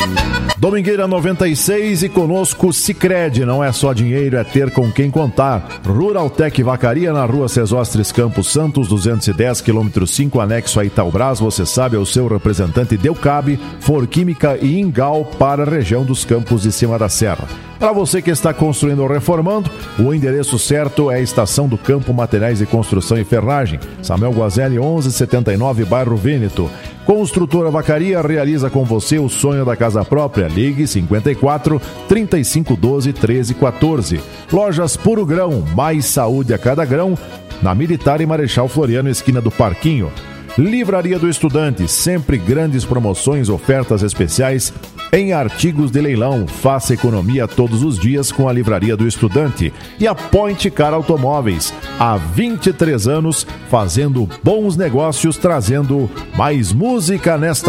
Domingueira 96 e conosco Sicredi, não é só dinheiro, é ter com quem contar. Ruraltec Vacaria na rua Cesostres Campos Santos, 210, quilômetro 5, anexo a Itaubras, você sabe, é o seu representante Delcab, Forquímica e Ingal para a região dos Campos de Cima da Serra. Para você que está construindo ou reformando, o endereço certo é a Estação do Campo Materiais de Construção e Ferragem, Samuel Guazelli 1179, bairro Vêneto. Construtora Vacaria realiza com você o sonho da casa própria. Ligue 54 3512 1314. Lojas Puro Grão, mais saúde a cada grão, na Militar e Marechal Floriano, esquina do Parquinho. Livraria do Estudante, sempre grandes promoções, ofertas especiais em artigos de leilão. Faça economia todos os dias com a Livraria do Estudante. E a Point Car Automóveis, há 23 anos fazendo bons negócios, trazendo mais música nesta